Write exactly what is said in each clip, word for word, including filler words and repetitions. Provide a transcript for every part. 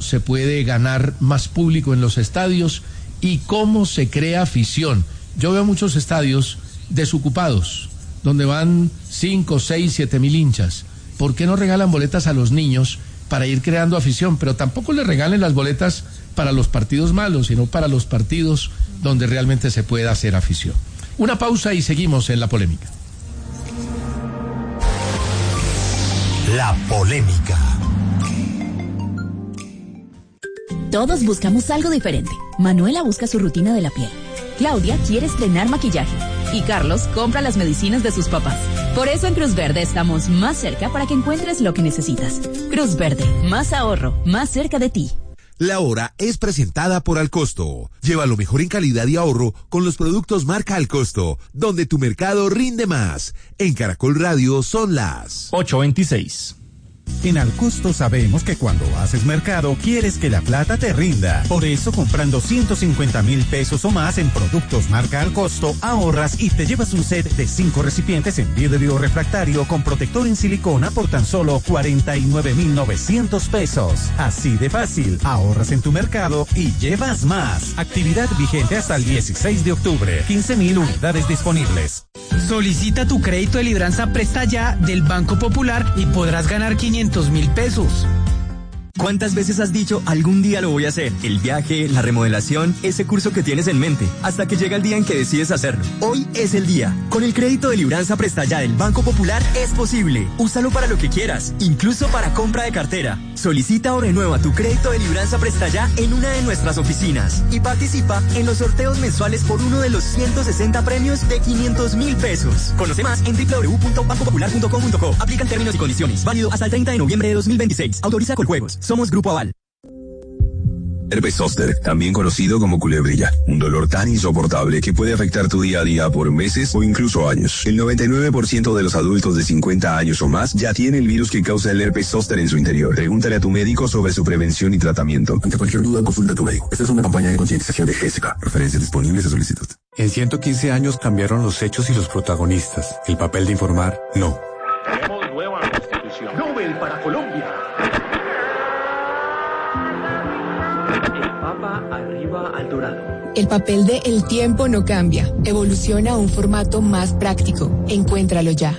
se puede ganar más público en los estadios y cómo se crea afición. Yo veo muchos estadios desocupados, donde van cinco, seis, siete mil hinchas. ¿Por qué no regalan boletas a los niños para ir creando afición? Pero tampoco les regalen las boletas para los partidos malos, sino para los partidos donde realmente se pueda hacer afición. Una pausa y seguimos en La Polémica. La Polémica. Todos buscamos algo diferente. Manuela busca su rutina de la piel. Claudia quiere estrenar maquillaje. Y Carlos compra las medicinas de sus papás. Por eso en Cruz Verde estamos más cerca para que encuentres lo que necesitas. Cruz Verde, más ahorro, más cerca de ti. La hora es presentada por Alcosto. Lleva lo mejor en calidad y ahorro con los productos marca Alcosto, donde tu mercado rinde más. En Caracol Radio son las ocho veintiséis. En Alcosto sabemos que cuando haces mercado quieres que la plata te rinda. Por eso, comprando ciento cincuenta mil pesos o más en productos marca Alcosto, ahorras y te llevas un set de cinco recipientes en vidrio refractario con protector en silicona por tan solo cuarenta y nueve mil novecientos pesos. Así de fácil, ahorras en tu mercado y llevas más. Actividad vigente hasta el dieciséis de octubre. quince mil unidades disponibles. Solicita tu crédito de libranza Presta Ya del Banco Popular y podrás ganar quinientos mil pesos. ¿Cuántas veces has dicho algún día lo voy a hacer? El viaje, la remodelación, ese curso que tienes en mente, hasta que llega el día en que decides hacerlo. Hoy es el día. Con el crédito de libranza Presta Ya del Banco Popular es posible. Úsalo para lo que quieras, incluso para compra de cartera. Solicita o renueva tu crédito de libranza Presta Ya en una de nuestras oficinas y participa en los sorteos mensuales por uno de los ciento sesenta premios de quinientos mil pesos. Conoce más en doble u doble u doble u punto banco popular punto com punto co. Aplican términos y condiciones. Válido hasta el treinta de noviembre de dos mil veintiséis. Autoriza Coljuegos. Somos Grupo Aval. Herpes zóster, también conocido como culebrilla, un dolor tan insoportable que puede afectar tu día a día por meses o incluso años. El noventa y nueve por ciento de los adultos de cincuenta años o más ya tiene el virus que causa el herpes zóster en su interior. Pregúntale a tu médico sobre su prevención y tratamiento. Ante cualquier duda, consulta a tu médico. Esta es una campaña de concientización de Jessica. Referencias disponibles a solicitud. En ciento quince años cambiaron los hechos y los protagonistas. El papel de informar, no. Tenemos nueva constitución. Nobel para Colombia. Arriba al dorado. El papel de El Tiempo no cambia. Evoluciona a un formato más práctico. Encuéntralo ya.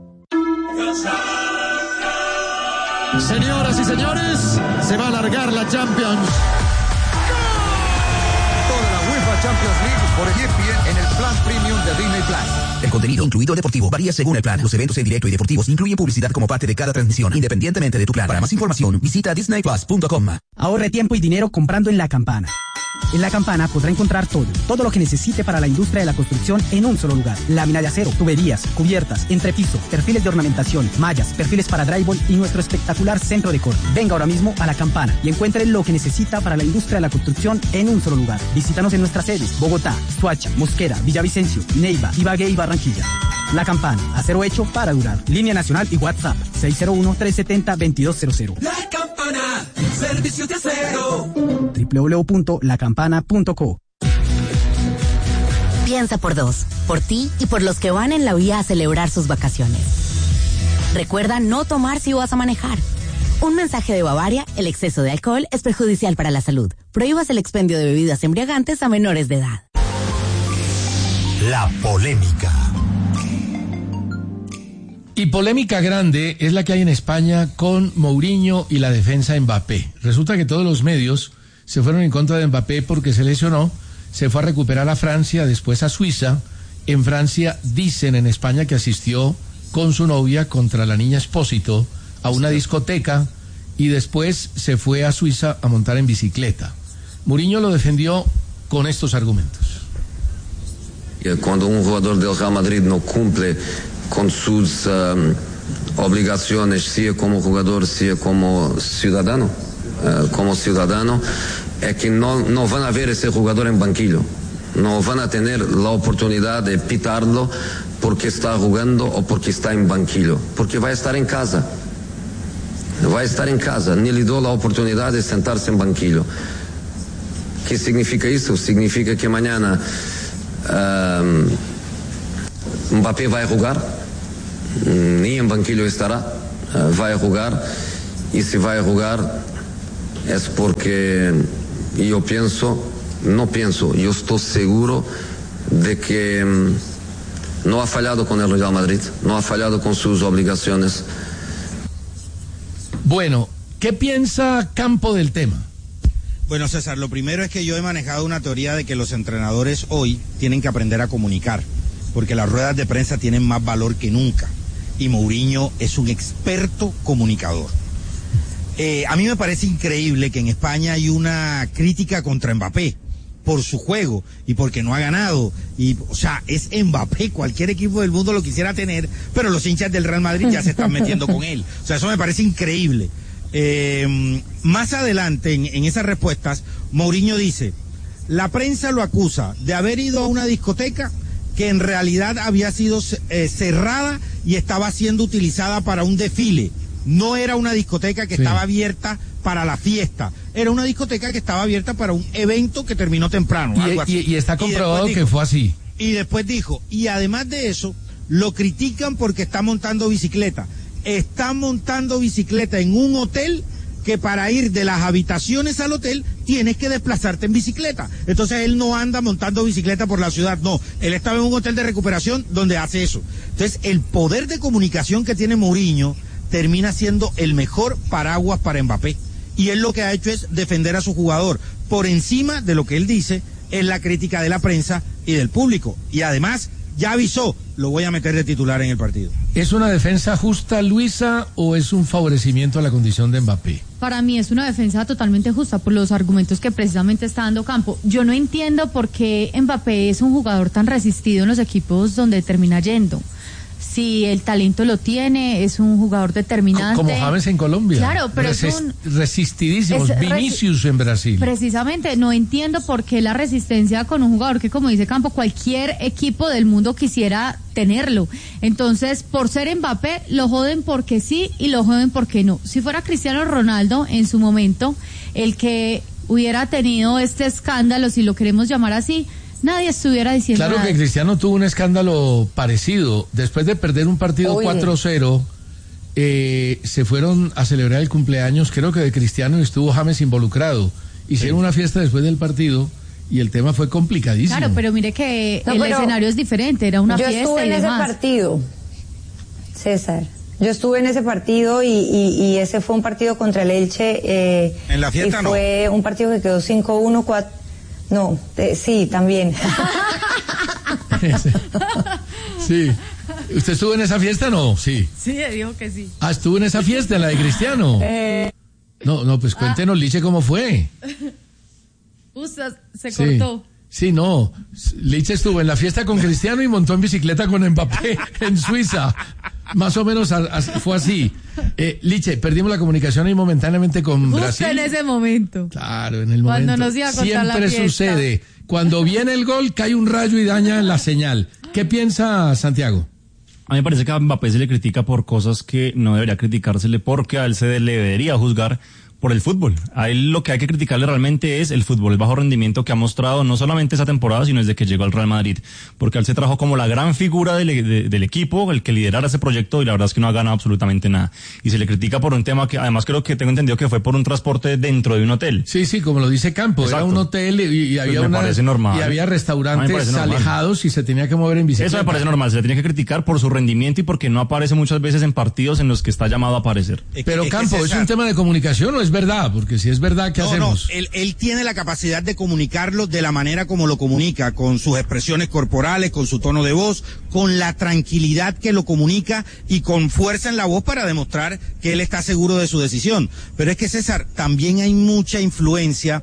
Señoras y señores, se va a alargar la Champions. Toda la UEFA Champions League por E S P N en el plan premium de Disney Plus. El contenido, incluido deportivo, varía según el plan. Los eventos en directo y deportivos incluyen publicidad como parte de cada transmisión, independientemente de tu plan. Para más información, visita disney plus punto com. Ahorre tiempo y dinero comprando en La Campana. En La Campana podrá encontrar todo, todo lo que necesite para la industria de la construcción en un solo lugar. Lámina de acero, tuberías, cubiertas, entrepiso, perfiles de ornamentación, mallas, perfiles para drywall y nuestro espectacular centro de corte. Venga ahora mismo a La Campana y encuentre lo que necesita para la industria de la construcción en un solo lugar. Visítanos en nuestras sedes: Bogotá, Soacha, Mosquera, Villavicencio, Neiva, Ibagué y Barranquilla. La Campana, acero hecho para durar. Línea nacional y WhatsApp seis cero uno, tres siete cero, dos dos cero cero. La Campana, servicio de acero. doble u doble u doble u punto la campana punto co. Piensa por dos, por ti y por los que van en la vía a celebrar sus vacaciones. Recuerda no tomar si vas a manejar. Un mensaje de Bavaria: el exceso de alcohol es perjudicial para la salud. Prohíbas el expendio de bebidas embriagantes a menores de edad. La Polémica. Y polémica grande es la que hay en España con Mourinho y la defensa de Mbappé. Resulta que todos los medios se fueron en contra de Mbappé porque se lesionó, se fue a recuperar a Francia, después a Suiza. En Francia dicen en España que asistió con su novia contra la niña Espósito a una discoteca y después se fue a Suiza a montar en bicicleta. Mourinho lo defendió con estos argumentos. Cuando un jugador del Real Madrid no cumple con sus um, obligaciones, sea como jugador, sea como ciudadano, uh, como ciudadano, es que no, no van a ver ese jugador en banquillo, no van a tener la oportunidad de pitarlo porque está jugando o porque está en banquillo, porque va a estar en casa, va a estar en casa, ni le dio la oportunidad de sentarse en banquillo. ¿Qué significa eso? Significa que mañana um, Mbappé va a jugar, ni en banquillo estará, uh, va a jugar, y si va a jugar, es porque yo pienso, no pienso, yo estoy seguro de que um, no ha fallado con el Real Madrid, no ha fallado con sus obligaciones. Bueno, ¿qué piensa Campo del tema? Bueno, César, lo primero es que yo he manejado una teoría de que los entrenadores hoy tienen que aprender a comunicar, porque las ruedas de prensa tienen más valor que nunca, y Mourinho es un experto comunicador. Eh, a mí me parece increíble que en España hay una crítica contra Mbappé por su juego y porque no ha ganado, y o sea, es Mbappé, cualquier equipo del mundo lo quisiera tener, pero los hinchas del Real Madrid ya se están metiendo con él, o sea, eso me parece increíble. Eh, más adelante en, en esas respuestas, Mourinho dice, la prensa lo acusa de haber ido a una discoteca que en realidad había sido eh, cerrada y estaba siendo utilizada para un desfile. No era una discoteca que sí. estaba abierta para la fiesta, era una discoteca que estaba abierta para un evento que terminó temprano. Y, algo así. y, y está comprobado y que dijo, fue así. Y después dijo, y además de eso, lo critican porque está montando bicicleta. Está montando bicicleta en un hotel que para ir de las habitaciones al hotel tienes que desplazarte en bicicleta. Entonces él no anda montando bicicleta por la ciudad, no. Él estaba en un hotel de recuperación donde hace eso. Entonces el poder de comunicación que tiene Mourinho termina siendo el mejor paraguas para Mbappé. Y él lo que ha hecho es defender a su jugador. Por encima de lo que él dice es la crítica de la prensa y del público. Y además ya avisó, lo voy a meter de titular en el partido. ¿Es una defensa justa, Luisa, o es un favorecimiento a la condición de Mbappé? Para mí es una defensa totalmente justa por los argumentos que precisamente está dando Campo. Yo no entiendo por qué Mbappé es un jugador tan resistido en los equipos donde termina yendo. Si el talento lo tiene, es un jugador determinante. Como James en Colombia. Claro, pero Resist, es un... Resistidísimos. Es Vinicius resi en Brasil. Precisamente, no entiendo por qué la resistencia con un jugador que, como dice Campo, cualquier equipo del mundo quisiera tenerlo. Entonces, por ser Mbappé, lo joden porque sí y lo joden porque no. Si fuera Cristiano Ronaldo, en su momento, el que hubiera tenido este escándalo, si lo queremos llamar así, nadie estuviera diciendo Claro nada. Que Cristiano tuvo un escándalo parecido. Después de perder un partido Oye. cuatro cero, eh, se fueron a celebrar el cumpleaños, creo que de Cristiano, y estuvo James involucrado. Hicieron sí. una fiesta después del partido y el tema fue complicadísimo. Claro, pero mire que no, el escenario es diferente, era una yo fiesta y demás. Yo estuve en ese partido, César. Yo estuve en ese partido y, y, y ese fue un partido contra el Elche. Eh, ¿En la fiesta y no? Fue un partido que quedó cinco uno, cuatro... No, eh, sí, también. Sí. ¿Usted estuvo en esa fiesta o no? Sí. Sí, dijo que sí. Ah, estuvo en esa fiesta, en la de Cristiano. Eh... No, no, pues cuéntenos, Liche, cómo fue. Usa, se sí. cortó. Sí, no. Liche estuvo en la fiesta con Cristiano y montó en bicicleta con Mbappé en Suiza. Más o menos a, a, fue así. Eh, Liche, perdimos la comunicación ahí momentáneamente con Justo Brasil. en ese momento. Claro, en el Cuando momento. Nos iba a contar Siempre la fiesta. sucede. Cuando viene el gol, cae un rayo y daña la señal. ¿Qué piensa Santiago? A mí me parece que a Mbappé se le critica por cosas que no debería criticársele, porque a él se le debería juzgar por el fútbol. A él lo que hay que criticarle realmente es el fútbol, el bajo rendimiento que ha mostrado no solamente esa temporada, sino desde que llegó al Real Madrid, porque él se trajo como la gran figura del, de, del equipo, el que liderara ese proyecto, y la verdad es que no ha ganado absolutamente nada. Y se le critica por un tema que además creo que tengo entendido que fue por un transporte dentro de un hotel. Sí, sí, como lo dice Campo, Exacto. Era un hotel y, y había pues una, parece normal. y había restaurantes alejados y se tenía que mover en bicicleta. Eso me parece normal, se le tiene que criticar por su rendimiento y porque no aparece muchas veces en partidos en los que está llamado a aparecer. Pero es Campo, ¿es un tema de comunicación o es verdad? Porque si es verdad, ¿qué no, hacemos? No, él, él tiene la capacidad de comunicarlo de la manera como lo comunica, con sus expresiones corporales, con su tono de voz, con la tranquilidad que lo comunica y con fuerza en la voz para demostrar que él está seguro de su decisión. Pero es que, César, también hay mucha influencia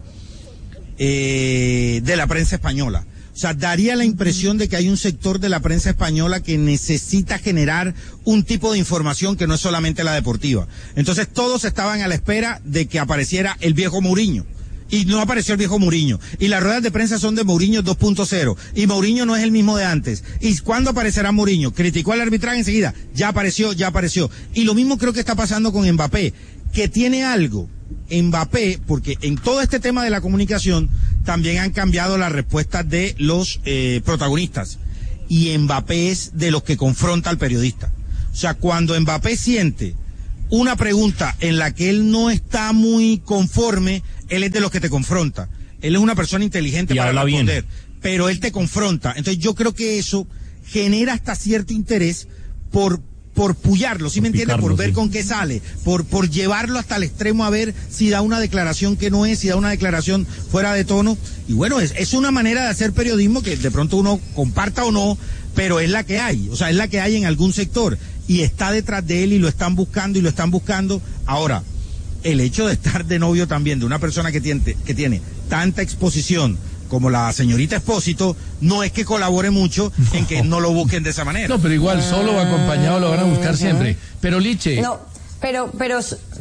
eh, de la prensa española. O sea, daría la impresión de que hay un sector de la prensa española que necesita generar un tipo de información que no es solamente la deportiva. Entonces todos estaban a la espera de que apareciera el viejo Mourinho. Y no apareció el viejo Mourinho. Y las ruedas de prensa son de Mourinho dos punto cero. Y Mourinho no es el mismo de antes. ¿Y cuándo aparecerá Mourinho? Criticó al arbitraje enseguida. Ya apareció, ya apareció. Y lo mismo creo que está pasando con Mbappé, que tiene algo. Mbappé, porque en todo este tema de la comunicación también han cambiado las respuestas de los eh, protagonistas. Y Mbappé es de los que confronta al periodista. O sea, cuando Mbappé siente una pregunta en la que él no está muy conforme, él es de los que te confronta. Él es una persona inteligente y para responder, bien. Pero él te confronta. Entonces yo creo que eso genera hasta cierto interés por por pullarlo, ¿sí me entiendes? Por ver sí. con qué sale, por por llevarlo hasta el extremo a ver si da una declaración que no es, si da una declaración fuera de tono. Y bueno, es, es una manera de hacer periodismo que de pronto uno comparta o no, pero es la que hay, o sea, es la que hay en algún sector. Y está detrás de él y lo están buscando y lo están buscando. Ahora, el hecho de estar de novio también de una persona que tiene, que tiene tanta exposición como la señorita Espósito, no es que colabore mucho no. en que no lo busquen de esa manera. No, pero igual, solo o acompañado lo van a buscar siempre. Pero Liche... No, pero... pero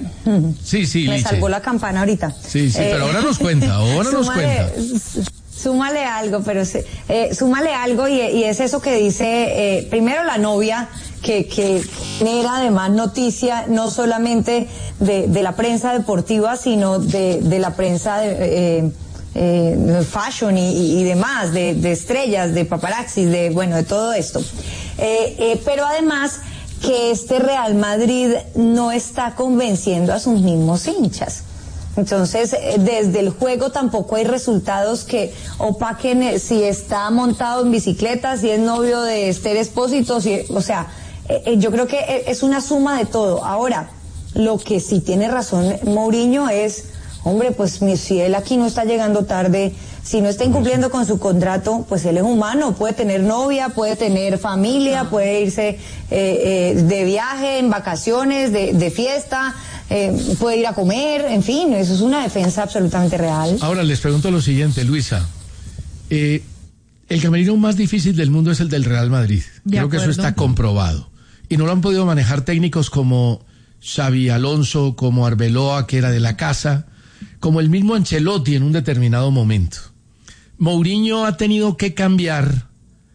sí, sí, me Liche. salvó la campana ahorita. Sí, sí, eh, pero ahora nos cuenta, ahora nos cuenta. Súmale algo, pero eh, súmale algo y, y es eso que dice, eh, primero la novia, que, que genera además noticia no solamente de, de la prensa deportiva, sino de, de la prensa de... Eh, Eh, fashion y, y demás, de, de estrellas, de paparazzis, de bueno, de todo esto. Eh, eh, pero además que este Real Madrid no está convenciendo a sus mismos hinchas. Entonces, eh, desde el juego tampoco hay resultados que opaquen si está montado en bicicleta, si es novio de Esther Espósito, si, o sea, eh, eh, yo creo que es una suma de todo. Ahora, lo que sí tiene razón Mourinho es, hombre, pues si él aquí no está llegando tarde, si no está incumpliendo con su contrato, pues él es humano, puede tener novia, puede tener familia, puede irse eh, eh, de viaje, en vacaciones, de, de fiesta, eh, puede ir a comer, en fin, eso es una defensa absolutamente real. Ahora les pregunto lo siguiente, Luisa, eh, el camerino más difícil del mundo es el del Real Madrid, de creo acuerdo. que eso está comprobado, y no lo han podido manejar técnicos como Xabi Alonso, como Arbeloa, que era de la casa, como el mismo Ancelotti en un determinado momento. Mourinho ha tenido que cambiar,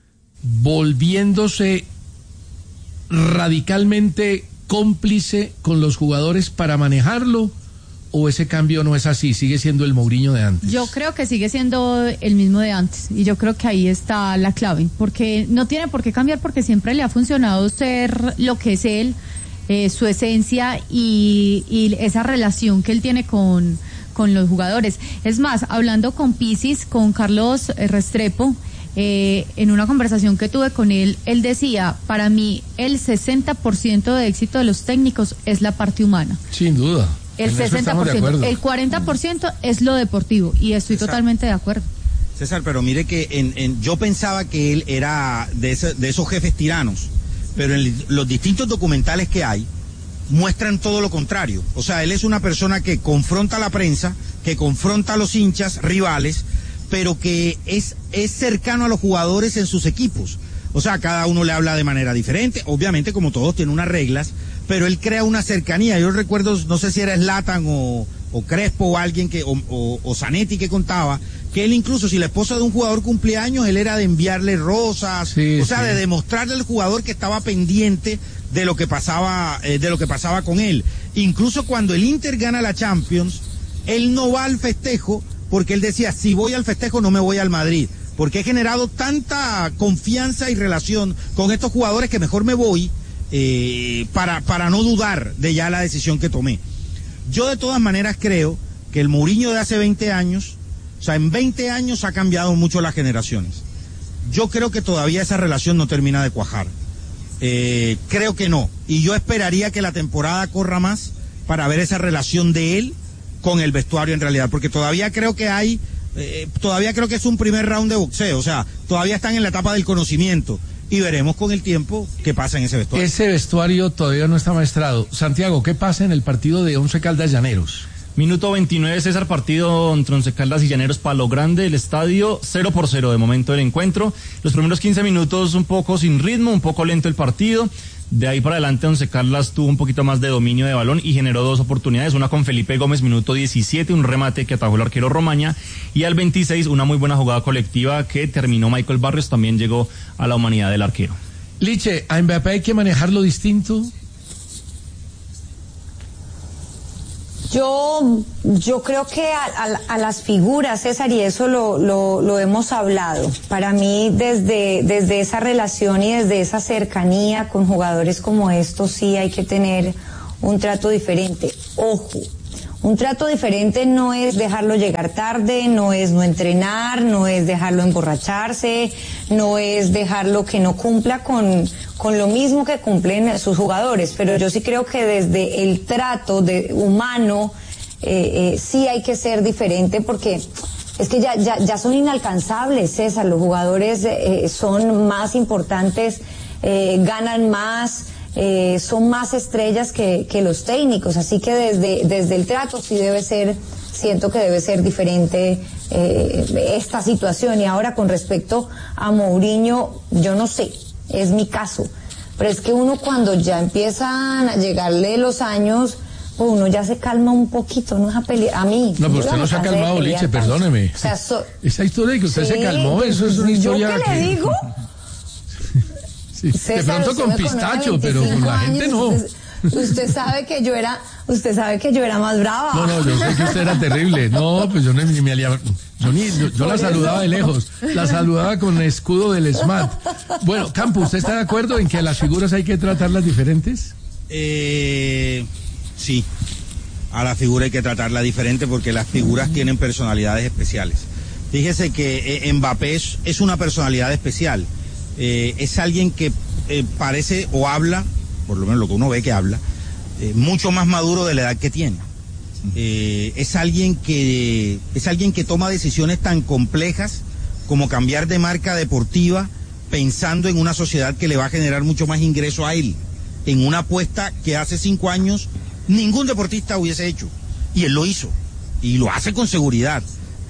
volviéndose radicalmente cómplice con los jugadores para manejarlo, o ese cambio no es así, sigue siendo el Mourinho de antes. Yo creo que sigue siendo el mismo de antes, y yo creo que ahí está la clave, porque no tiene por qué cambiar, porque siempre le ha funcionado ser lo que es él, eh, su esencia y, y esa relación que él tiene con con los jugadores. Es más, hablando con Pisis, con Carlos Restrepo, eh, en una conversación que tuve con él, él decía, para mí el sesenta por ciento de éxito de los técnicos es la parte humana. Sin duda. El sesenta por ciento. El cuarenta por ciento es lo deportivo, y estoy César, totalmente de acuerdo. César, pero mire que en, en, yo pensaba que él era de, ese, de esos jefes tiranos, pero en los distintos documentales que hay, muestran todo lo contrario. O sea, él es una persona que confronta a la prensa, que confronta a los hinchas rivales, pero que es, es cercano a los jugadores en sus equipos. O sea, cada uno le habla de manera diferente. Obviamente, como todos, tiene unas reglas, pero él crea una cercanía. Yo recuerdo, no sé si era Zlatan o, o Crespo o alguien que, o, o, o Zanetti que contaba, que él incluso, si la esposa de un jugador cumplía años, él era de enviarle rosas, sí, o sea, sí. de demostrarle al jugador que estaba pendiente de lo que pasaba, eh, de lo que pasaba con él. Incluso cuando el Inter gana la Champions, él no va al festejo, porque él decía, si voy al festejo no me voy al Madrid, porque he generado tanta confianza y relación con estos jugadores que mejor me voy, eh, para, para no dudar de ya la decisión que tomé. Yo de todas maneras creo que el Mourinho de hace veinte años, o sea, en veinte años ha cambiado mucho las generaciones. Yo creo que todavía esa relación no termina de cuajar. Eh, creo que no, y yo esperaría que la temporada corra más para ver esa relación de él con el vestuario en realidad, porque todavía creo que hay, eh, todavía creo que es un primer round de boxeo, o sea, todavía están en la etapa del conocimiento, y veremos con el tiempo qué pasa en ese vestuario. Ese vestuario todavía no está maestrado. Santiago, ¿qué pasa en el partido de Once Caldas Llaneros? Minuto veintinueve, César, partido entre Once Caldas y Llaneros, Palo Grande, el estadio, cero por cero de momento del encuentro. Los primeros quince minutos un poco sin ritmo, un poco lento el partido. De ahí para adelante Once Caldas tuvo un poquito más de dominio de balón y generó dos oportunidades, una con Felipe Gómez, minuto diecisiete, un remate que atajó el arquero Romaña, y al veintiséis una muy buena jugada colectiva que terminó Michael Barrios, también llegó a la humanidad del arquero. Liche, ¿a Mbappé hay que manejarlo distinto? Yo, yo creo que a, a, a las figuras, César, y eso lo, lo, lo hemos hablado. Para mí, desde, desde esa relación y desde esa cercanía con jugadores como estos, sí hay que tener un trato diferente. Ojo, un trato diferente no es dejarlo llegar tarde, no es no entrenar, no es dejarlo emborracharse, no es dejarlo que no cumpla con, con lo mismo que cumplen sus jugadores, pero yo sí creo que desde el trato de humano eh, eh, sí hay que ser diferente, porque es que ya, ya, ya son inalcanzables, César, los jugadores eh, son más importantes, eh, ganan más, Eh, son más estrellas que, que los técnicos, así que desde, desde el trato sí debe ser, siento que debe ser diferente eh, esta situación. Y ahora con respecto a Mourinho, yo no sé, es mi caso, pero es que uno cuando ya empiezan a llegarle los años, uno ya se calma un poquito, no es a pelear, a mí. No, pero usted no se ha calmado, Liche, perdóneme. O sea, so, esa historia de que usted sí, se calmó, eso es una historia. ¿Yo qué le que... digo? Sí, César, de pronto con pistacho, pero con la gente años, no. Usted, usted sabe que yo era, usted sabe que yo era más brava. No, no, yo sé que usted era terrible. No, pues yo ni, ni me aliaba. Yo, ni, yo, yo la saludaba de lejos. La saludaba con escudo del S M A T. Bueno, Campo, ¿usted está de acuerdo en que a las figuras hay que tratarlas diferentes? Eh, sí. A la figura hay que tratarla diferente porque las figuras tienen personalidades especiales. Fíjese que eh, Mbappé es, es una personalidad especial. Eh, es alguien que eh, parece o habla, por lo menos lo que uno ve que habla, eh, mucho más maduro de la edad que tiene. Eh, es alguien que es alguien que toma decisiones tan complejas como cambiar de marca deportiva pensando en una sociedad que le va a generar mucho más ingreso a él, en una apuesta que hace cinco años ningún deportista hubiese hecho, y él lo hizo, y lo hace con seguridad.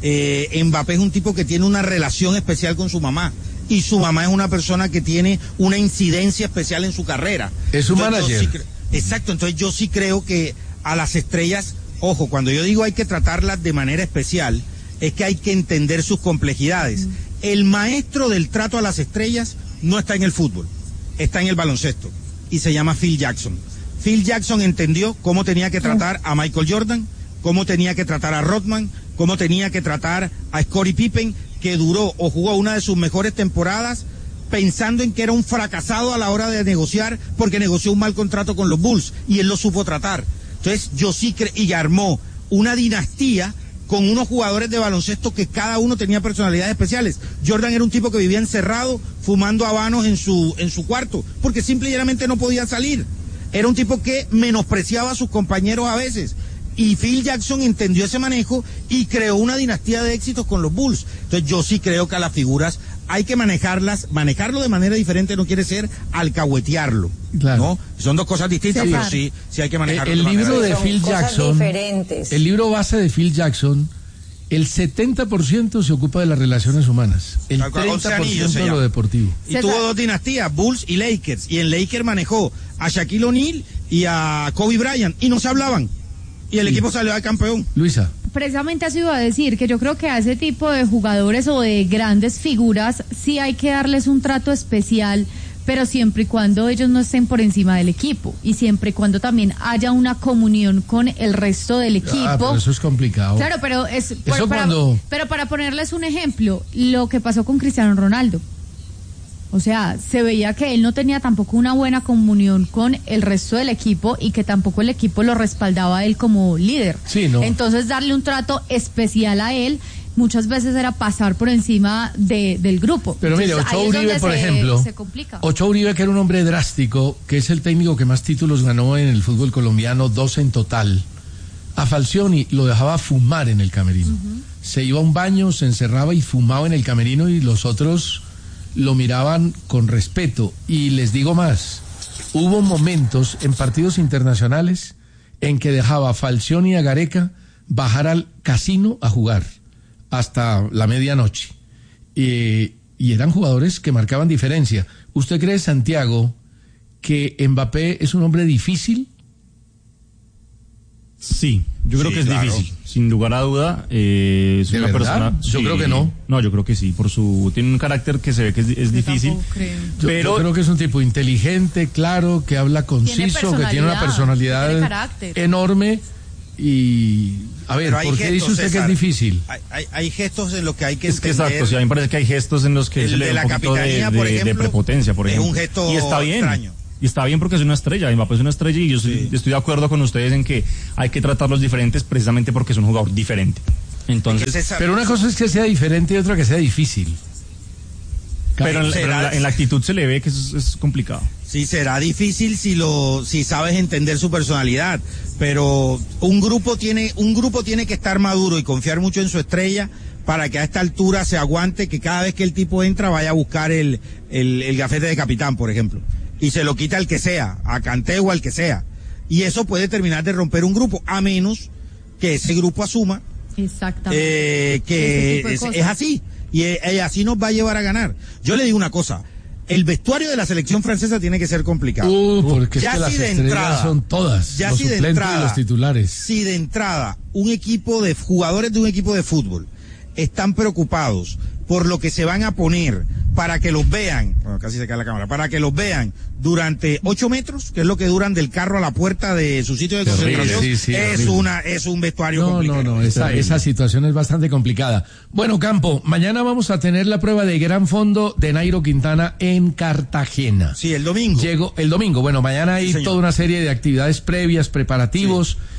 Eh, Mbappé es un tipo que tiene una relación especial con su mamá, y su mamá es una persona que tiene una incidencia especial en su carrera. Es su entonces, manager. Sí cre- Exacto, entonces yo sí creo que a las estrellas, ojo, cuando yo digo hay que tratarlas de manera especial, es que hay que entender sus complejidades. Mm. El maestro del trato a las estrellas no está en el fútbol, está en el baloncesto, y se llama Phil Jackson. Phil Jackson entendió cómo tenía que tratar a Michael Jordan, cómo tenía que tratar a Rodman, cómo tenía que tratar a Scottie Pippen, que duró o jugó una de sus mejores temporadas pensando en que era un fracasado a la hora de negociar porque negoció un mal contrato con los Bulls y él lo supo tratar. Entonces yo sí creo, y armó una dinastía con unos jugadores de baloncesto que cada uno tenía personalidades especiales. Jordan era un tipo que vivía encerrado fumando habanos en su, en su cuarto porque simple y llanamente no podía salir. Era un tipo que menospreciaba a sus compañeros a veces. Y Phil Jackson entendió ese manejo y creó una dinastía de éxitos con los Bulls. Entonces yo sí creo que a las figuras hay que manejarlas, manejarlo de manera diferente no quiere ser alcahuetearlo, claro. ¿no? Son dos cosas distintas, sí, pero sí, sí hay que manejarlo. El, el de libro de Son Phil cosas Jackson, diferentes. el libro base de Phil Jackson, el setenta por ciento se ocupa de las relaciones humanas, el treinta por ciento de lo deportivo. Y César. Tuvo dos dinastías, Bulls y Lakers, y en Lakers manejó a Shaquille O'Neal y a Kobe Bryant, y no se hablaban. Y el sí. equipo salió al campeón. Luisa. Precisamente eso iba a decir, que yo creo que a ese tipo de jugadores o de grandes figuras sí hay que darles un trato especial, pero siempre y cuando ellos no estén por encima del equipo y siempre y cuando también haya una comunión con el resto del equipo. Ah, pero eso es complicado. Claro, pero es eso para, cuando... pero para ponerles un ejemplo, lo que pasó con Cristiano Ronaldo. O sea, se veía que él no tenía tampoco una buena comunión con el resto del equipo y que tampoco el equipo lo respaldaba a él como líder. Sí, ¿no? Entonces, darle un trato especial a él muchas veces era pasar por encima de, del grupo. Pero mire, Entonces, Ochoa Uribe, por se, ejemplo, se complica. Ochoa Uribe, que era un hombre drástico, que es el técnico que más títulos ganó en el fútbol colombiano, dos en total. A Falcioni lo dejaba fumar en el camerino. Uh-huh. Se iba a un baño, se encerraba y fumaba en el camerino y los otros lo miraban con respeto. Y les digo más, hubo momentos en partidos internacionales en que dejaba a Falcioni y a Gareca bajar al casino a jugar hasta la medianoche. Eh, y eran jugadores que marcaban diferencia. ¿Usted cree, Santiago, que Mbappé es un hombre difícil? Sí, yo creo sí, que es claro. difícil, sin lugar a duda. Eh, es ¿De una verdad? persona. Yo sí, creo que no. No, yo creo que sí. Por su tiene un carácter que se ve que es, es difícil. Yo, pero yo creo que es un tipo inteligente, claro, que habla conciso, que tiene una personalidad enorme. Y a ver, ¿por qué dice usted César, que es difícil? Hay, hay, hay gestos en los que hay que es que entender. exacto, sí, a mí me parece que hay gestos en los que el se le de da la un poquito capitanía, de, por de, ejemplo, de prepotencia, por ejemplo. Es un gesto y está bien. extraño. Y está bien porque es una estrella, Mbappé es una estrella y yo sí. estoy de acuerdo con ustedes en que hay que tratarlos diferentes precisamente porque es un jugador diferente. Entonces, pero una cosa es que sea diferente y otra que sea difícil. Pero en, pero en, la, en la actitud se le ve que es, es complicado. Sí, será difícil si lo si sabes entender su personalidad, pero un grupo tiene un grupo tiene que estar maduro y confiar mucho en su estrella para que a esta altura se aguante que cada vez que el tipo entra vaya a buscar el, el, el gafete de capitán, por ejemplo, y se lo quita al que sea, a Kanté o al que sea. Y eso puede terminar de romper un grupo, a menos que ese grupo asuma Exactamente. Eh, que es, es así. Y, y así nos va a llevar a ganar. Yo le digo una cosa, el vestuario de la selección francesa tiene que ser complicado. Uh, porque ya es que si las de estrellas entrada, son todas, ya los si de suplentes entrada, y los titulares. Si de entrada un equipo de jugadores de un equipo de fútbol están preocupados por lo que se van a poner para que los vean, bueno, casi se cae la cámara, para que los vean durante ocho metros, que es lo que duran del carro a la puerta de su sitio de concentración, sí, sí, es horrible. una es un vestuario no, complicado. No, no, esa, esa situación es bastante complicada. Bueno, Campo, mañana vamos a tener la prueba de gran fondo de Nairo Quintana en Cartagena. Sí, el domingo. Llegó el domingo, bueno, mañana hay sí, toda una serie de actividades previas, preparativos. Sí.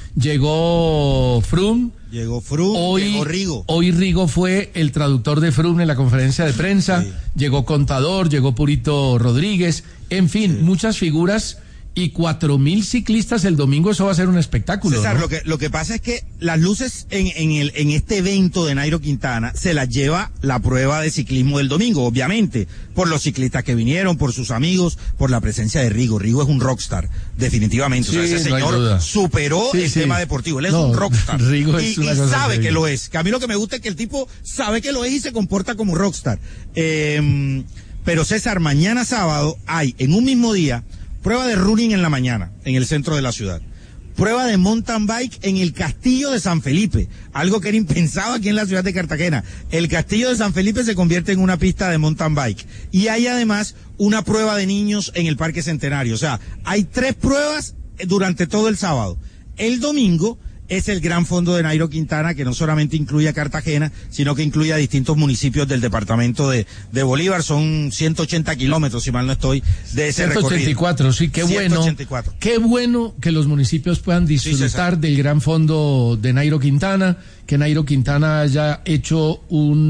Llegó Froome. Llegó Froome, hoy, llegó Rigo. Hoy Rigo fue el traductor de Froome en la conferencia de prensa. Sí. Llegó Contador, llegó Purito Rodríguez. En fin, sí. muchas figuras y cuatro mil ciclistas el domingo. Eso va a ser un espectáculo. César, ¿no? lo que lo que pasa es que las luces en en el en este evento de Nairo Quintana se las lleva la prueba de ciclismo del domingo, obviamente, por los ciclistas que vinieron, por sus amigos, por la presencia de Rigo. Rigo es un rockstar, definitivamente. Sí, o sea, ese señor no superó sí, el sí. tema deportivo. Él es no, un rockstar. Rigo y, es una y cosa sabe increíble. que lo es. Que a mí lo que me gusta es que el tipo sabe que lo es y se comporta como rockstar. Eh, pero César, mañana sábado hay en un mismo día prueba de running en la mañana, en el centro de la ciudad. Prueba de mountain bike en el Castillo de San Felipe, algo que era impensado aquí en la ciudad de Cartagena. El Castillo de San Felipe se convierte en una pista de mountain bike. Y hay además una prueba de niños en el Parque Centenario. O sea, hay tres pruebas durante todo el sábado. El domingo es el gran fondo de Nairo Quintana, que no solamente incluye a Cartagena, sino que incluye a distintos municipios del departamento de, de Bolívar. Son ciento ochenta kilómetros, si mal no estoy, de ese ciento ochenta y cuatro, recorrido. Sí, qué bueno. ciento ochenta y cuatro. Qué bueno que los municipios puedan disfrutar sí, del gran fondo de Nairo Quintana, que Nairo Quintana haya hecho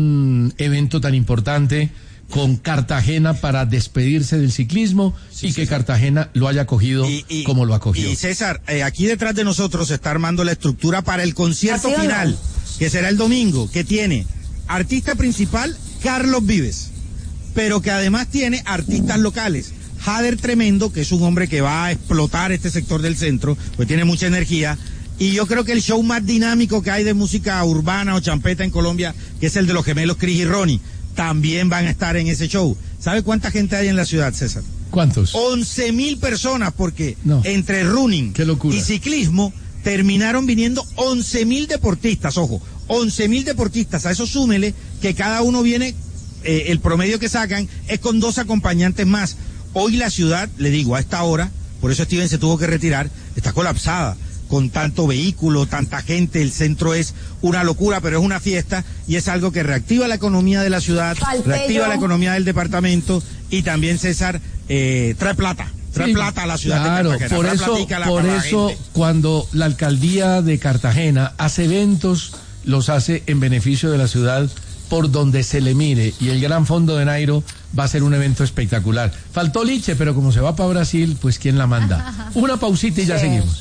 un evento tan importante con Cartagena para despedirse del ciclismo sí, y que César. Cartagena lo haya cogido y, y, como lo acogió. Y César, eh, aquí detrás de nosotros se está armando la estructura para el concierto final, no? que será el domingo, que tiene artista principal Carlos Vives, pero que además tiene artistas locales. Jader Tremendo, que es un hombre que va a explotar este sector del centro, pues tiene mucha energía. Y yo creo que el show más dinámico que hay de música urbana o champeta en Colombia, que es el de los gemelos Cris y Ronnie, también van a estar en ese show. ¿Sabe cuánta gente hay en la ciudad, César? ¿Cuántos? once mil personas, porque no. entre running y ciclismo terminaron viniendo once mil deportistas, ojo, once mil deportistas. A eso súmele que cada uno viene, eh, el promedio que sacan es con dos acompañantes más. Hoy la ciudad, le digo, a esta hora, por eso Steven se tuvo que retirar, está colapsada. Con tanto vehículo, tanta gente, el centro es una locura, pero es una fiesta y es algo que reactiva la economía de la ciudad, Falté reactiva yo. la economía del departamento y también, César, eh, trae plata, trae sí, plata a la ciudad claro, de Cartagena. Por eso, la, por eso cuando la alcaldía de Cartagena hace eventos, los hace en beneficio de la ciudad por donde se le mire, y el gran fondo de Nairo va a ser un evento espectacular. Faltó Liche, pero como se va para Brasil, pues ¿quién la manda? Una pausita y ya sí. seguimos.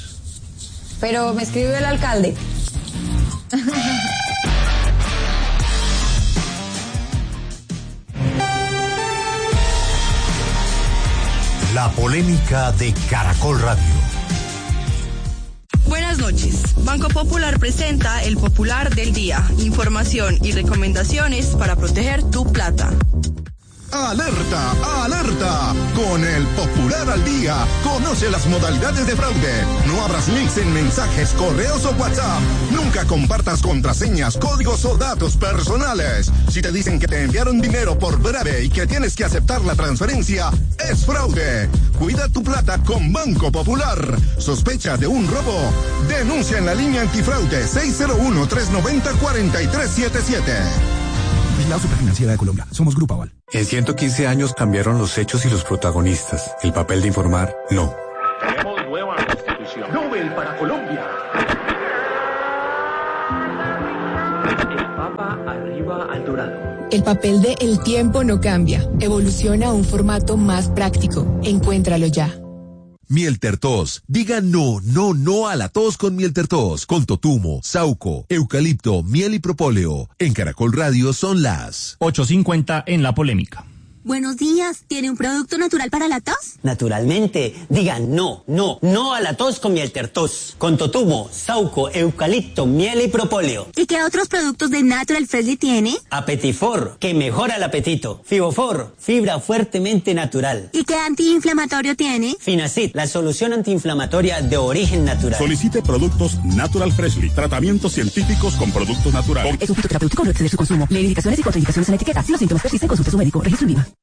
Pero me escribió el alcalde. La polémica de Caracol Radio. Buenas noches. Banco Popular presenta el Popular del Día. Información y recomendaciones para proteger tu plata. ¡Alerta! ¡Alerta! Con el Popular al Día, conoce las modalidades de fraude. No abras links en mensajes, correos o WhatsApp. Nunca compartas contraseñas, códigos o datos personales. Si te dicen que te enviaron dinero por breve y que tienes que aceptar la transferencia, es fraude. Cuida tu plata con Banco Popular. ¿Sospecha de un robo? Denuncia en la línea antifraude seis cero uno, tres nueve cero, cuatro tres siete siete. Vigilado Superfinanciera de Colombia. Somos Grupo Aval. En ciento quince años cambiaron los hechos y los protagonistas. El papel de informar, no. Tenemos nueva constitución. Nobel para Colombia. El Papa arriba al dorado. El papel de El tiempo no cambia. Evoluciona a un formato más práctico. Encuéntralo ya. Miel Tertos. Diga no, no, no a la tos con Miel Tertos. Con totumo, sauco, eucalipto, miel y propóleo. En Caracol Radio son las ocho cincuenta en La Polémica. Buenos días, ¿tiene un producto natural para la tos? Naturalmente, diga no, no, no a la tos con Miel Tertos. Con totumo, sauco, eucalipto, miel y propóleo. ¿Y qué otros productos de Natural Freshly tiene? Apetifor, que mejora el apetito. Fibofor, fibra fuertemente natural. ¿Y qué antiinflamatorio tiene? Finacid, la solución antiinflamatoria de origen natural. Solicite productos Natural Freshly, tratamientos científicos con productos naturales. Es un fitoterapéutico, no exceder su consumo. Lee indicaciones y contraindicaciones en la etiqueta. Si los síntomas persisten, consulte a su médico. Registro INVIMA.